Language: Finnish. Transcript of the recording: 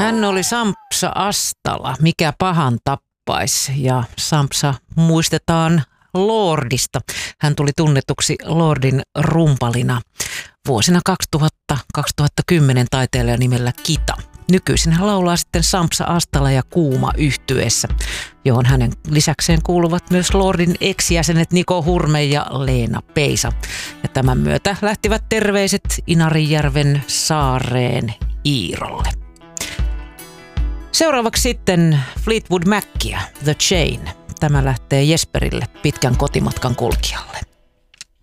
Hän oli Sampsa Astala, mikä pahan tappais, ja Sampsa muistetaan Lordista. Hän tuli tunnetuksi Lordin rumpalina vuosina 2000-2010 taiteilija nimellä Kita. Nykyisin hän laulaa sitten Sampsa Astala ja Kuuma yhtyeessä, johon hänen lisäkseen kuuluvat myös Lordin ex-jäsenet Niko Hurme ja Leena Peisa. Ja tämän myötä lähtivät terveiset Inarijärven saareen Iirolle. Seuraavaksi sitten Fleetwood Mackia, The Chain. Tämä lähtee Jesperille pitkän kotimatkan kulkijalle.